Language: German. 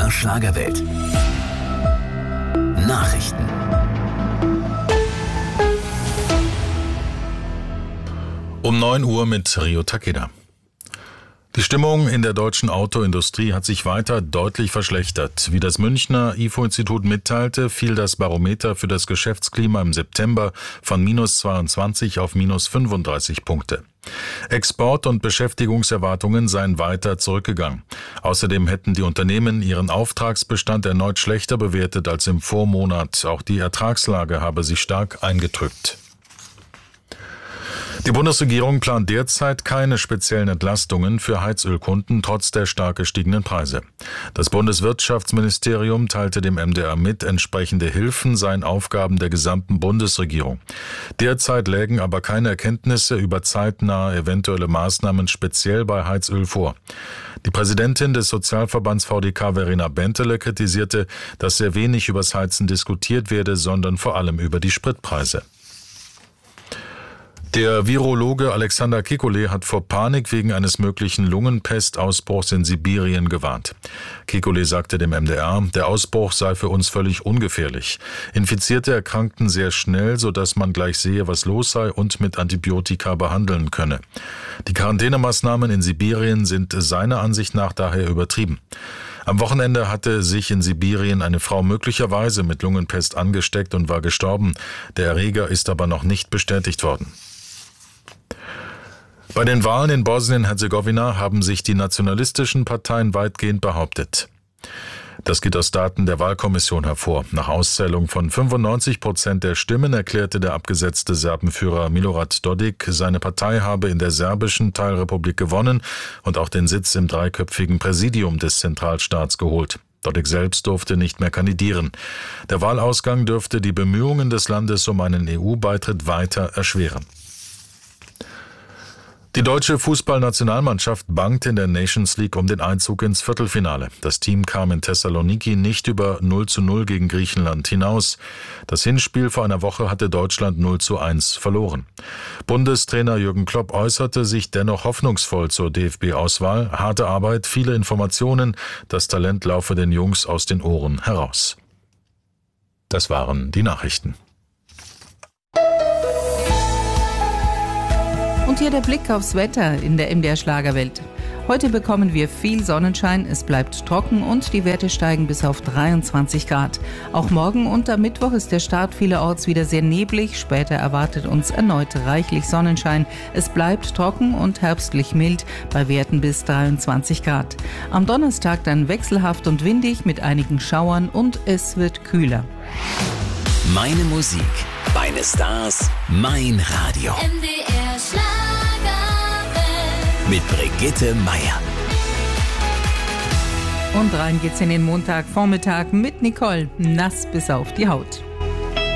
MDR Schlagerwelt. Nachrichten. Um 9 Uhr mit Rio Takeda. Die Stimmung in der deutschen Autoindustrie hat sich weiter deutlich verschlechtert. Wie das Münchner IFO-Institut mitteilte, fiel das Barometer für das Geschäftsklima im September von -22 auf -35 Punkte. Export- und Beschäftigungserwartungen seien weiter zurückgegangen. Außerdem hätten die Unternehmen ihren Auftragsbestand erneut schlechter bewertet als im Vormonat. Auch die Ertragslage habe sich stark eingetrübt. Die Bundesregierung plant derzeit keine speziellen Entlastungen für Heizölkunden trotz der stark gestiegenen Preise. Das Bundeswirtschaftsministerium teilte dem MDR mit, entsprechende Hilfen seien Aufgaben der gesamten Bundesregierung. Derzeit lägen aber keine Erkenntnisse über zeitnahe eventuelle Maßnahmen speziell bei Heizöl vor. Die Präsidentin des Sozialverbands VDK, Verena Bentele, kritisierte, dass sehr wenig übers Heizen diskutiert werde, sondern vor allem über die Spritpreise. Der Virologe Alexander Kekulé hat vor Panik wegen eines möglichen Lungenpestausbruchs in Sibirien gewarnt. Kekulé sagte dem MDR, der Ausbruch sei für uns völlig ungefährlich. Infizierte erkrankten sehr schnell, sodass man gleich sehe, was los sei und mit Antibiotika behandeln könne. Die Quarantänemaßnahmen in Sibirien sind seiner Ansicht nach daher übertrieben. Am Wochenende hatte sich in Sibirien eine Frau möglicherweise mit Lungenpest angesteckt und war gestorben. Der Erreger ist aber noch nicht bestätigt worden. Bei den Wahlen in Bosnien-Herzegowina haben sich die nationalistischen Parteien weitgehend behauptet. Das geht aus Daten der Wahlkommission hervor. Nach Auszählung von 95% der Stimmen erklärte der abgesetzte Serbenführer Milorad Dodik, seine Partei habe in der serbischen Teilrepublik gewonnen und auch den Sitz im dreiköpfigen Präsidium des Zentralstaats geholt. Dodik selbst durfte nicht mehr kandidieren. Der Wahlausgang dürfte die Bemühungen des Landes um einen EU-Beitritt weiter erschweren. Die deutsche Fußballnationalmannschaft bangt in der Nations League um den Einzug ins Viertelfinale. Das Team kam in Thessaloniki nicht über 0:0 gegen Griechenland hinaus. Das Hinspiel vor einer Woche hatte Deutschland 0:1 verloren. Bundestrainer Jürgen Klopp äußerte sich dennoch hoffnungsvoll zur DFB-Auswahl. Harte Arbeit, viele Informationen, das Talent laufe den Jungs aus den Ohren heraus. Das waren die Nachrichten. Und hier der Blick aufs Wetter in der MDR Schlagerwelt. Heute bekommen wir viel Sonnenschein, es bleibt trocken und die Werte steigen bis auf 23 Grad. Auch morgen und am Mittwoch ist der Start vielerorts wieder sehr neblig. Später erwartet uns erneut reichlich Sonnenschein. Es bleibt trocken und herbstlich mild bei Werten bis 23 Grad. Am Donnerstag dann wechselhaft und windig mit einigen Schauern und es wird kühler. Meine Musik, meine Stars, mein Radio. MDR Schlagerwelt. Mit Brigitte Meier. Und rein geht's in den Montagvormittag mit Nicole. Nass bis auf die Haut.